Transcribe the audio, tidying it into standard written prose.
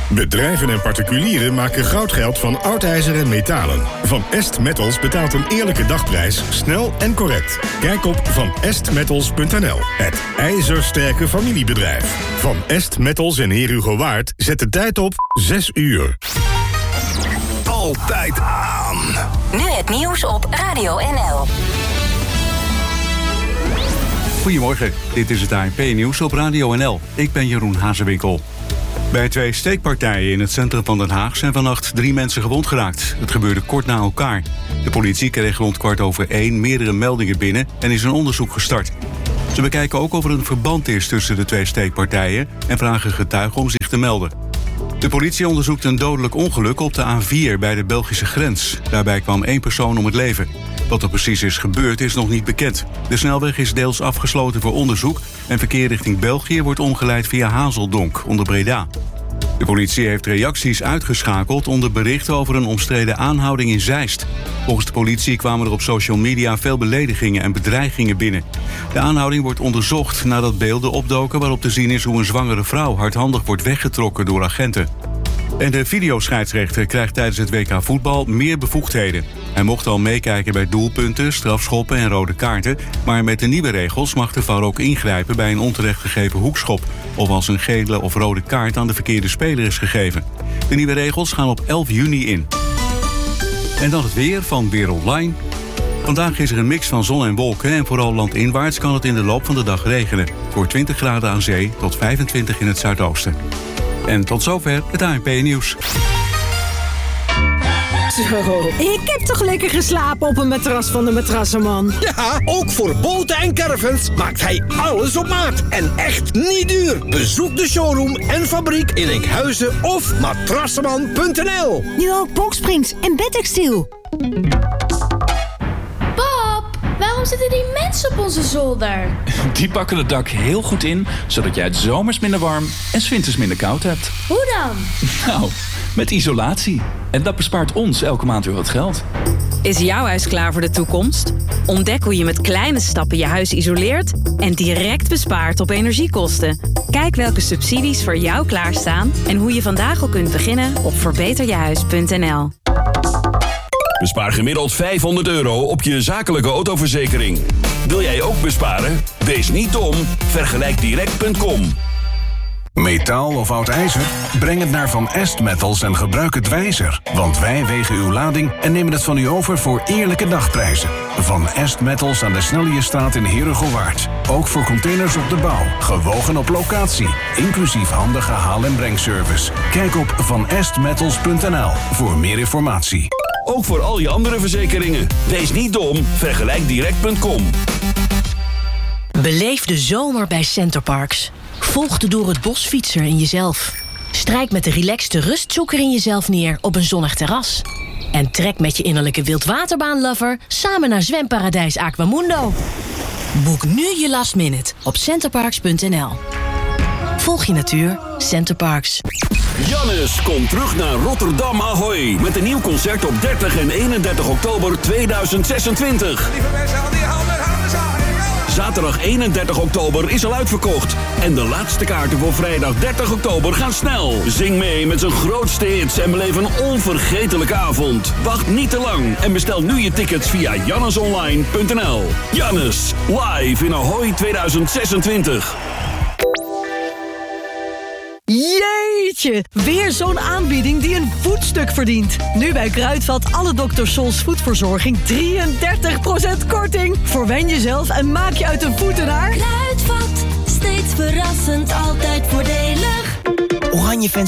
Bedrijven en particulieren maken goudgeld van oud ijzer en metalen. Van Est Metals betaalt een eerlijke dagprijs, snel en correct. Kijk op vanestmetals.nl. Het ijzersterke familiebedrijf. Van Est Metals in Heer Hugo Waard zet de tijd op 6 uur. Altijd aan. Nu het nieuws op Radio NL. Goedemorgen, dit is het ANP-nieuws op Radio NL. Ik ben Jeroen Hazewinkel. Bij 2 steekpartijen in het centrum van Den Haag zijn vannacht 3 mensen gewond geraakt. Het gebeurde kort na elkaar. De politie kreeg rond 1:15 meerdere meldingen binnen en is een onderzoek gestart. Ze bekijken ook of er een verband is tussen de 2 steekpartijen en vragen getuigen om zich te melden. De politie onderzoekt een dodelijk ongeluk op de A4 bij de Belgische grens. Daarbij kwam 1 persoon om het leven. Wat er precies is gebeurd is nog niet bekend. De snelweg is deels afgesloten voor onderzoek en verkeer richting België wordt omgeleid via Hazeldonk onder Breda. De politie heeft reacties uitgeschakeld onder berichten over een omstreden aanhouding in Zeist. Volgens de politie kwamen er op social media veel beledigingen en bedreigingen binnen. De aanhouding wordt onderzocht nadat beelden opdoken waarop te zien is hoe een zwangere vrouw hardhandig wordt weggetrokken door agenten. En de videoscheidsrechter krijgt tijdens het WK voetbal meer bevoegdheden. Hij mocht al meekijken bij doelpunten, strafschoppen en rode kaarten, maar met de nieuwe regels mag de VAR ook ingrijpen bij een onterecht gegeven hoekschop of als een gele of rode kaart aan de verkeerde speler is gegeven. De nieuwe regels gaan op 11 juni in. En dan het weer van Weer Online. Vandaag is er een mix van zon en wolken en vooral landinwaarts kan het in de loop van de dag regenen. Voor 20 graden aan zee tot 25 in het zuidoosten. En tot zover het ANP-nieuws. Zo, ik heb toch lekker geslapen op een matras van de Matrassenman. Ja, ook voor boten en caravans maakt hij alles op maat. En echt niet duur. Bezoek de showroom en fabriek in Enkhuizen of matrassenman.nl. Nu ook boxsprings en bedtextiel. Waarom zitten die mensen op onze zolder? Die pakken het dak heel goed in, zodat jij het zomers minder warm en 's winters minder koud hebt. Hoe dan? Nou, met isolatie. En dat bespaart ons elke maand weer wat geld. Is jouw huis klaar voor de toekomst? Ontdek hoe je met kleine stappen je huis isoleert en direct bespaart op energiekosten. Kijk welke subsidies voor jou klaarstaan en hoe je vandaag al kunt beginnen op verbeterjehuis.nl. Bespaar gemiddeld €500 op je zakelijke autoverzekering. Wil jij ook besparen? Wees niet dom. Vergelijkdirect.com. Metaal of oud ijzer? Breng het naar Van Est Metals en gebruik het wijzer. Want wij wegen uw lading en nemen het van u over voor eerlijke dagprijzen. Van Est Metals aan de Sneljestraat in Heer Hugo Waard. Ook voor containers op de bouw. Gewogen op locatie. Inclusief handige haal- en brengservice. Kijk op vanestmetals.nl voor meer informatie. Ook voor al je andere verzekeringen. Wees niet dom. Vergelijkdirect.com. Beleef de zomer bij Centerparks. Volg de door het bos fietser in jezelf. Strijk met de relaxte rustzoeker in jezelf neer op een zonnig terras. En trek met je innerlijke wildwaterbaanlover samen naar zwemparadijs Aquamundo. Boek nu je last minute op centerparks.nl. Volg je natuur, Centerparks. Jannes komt terug naar Rotterdam Ahoy met een nieuw concert op 30 en 31 oktober 2026. Lieve mensen, al die handen aan. Zaterdag 31 oktober is al uitverkocht. En de laatste kaarten voor vrijdag 30 oktober gaan snel. Zing mee met zijn grootste hits en beleef een onvergetelijke avond. Wacht niet te lang en bestel nu je tickets via jannesonline.nl. Jannes, live in Ahoy 2026. Jeetje, weer zo'n aanbieding die een voetstuk verdient. Nu bij Kruidvat alle Dr. Sol's voetverzorging 33% korting. Verwen jezelf en maak je uit een voetenaar. Kruidvat, steeds verrassend, altijd voordelig. Oranje fans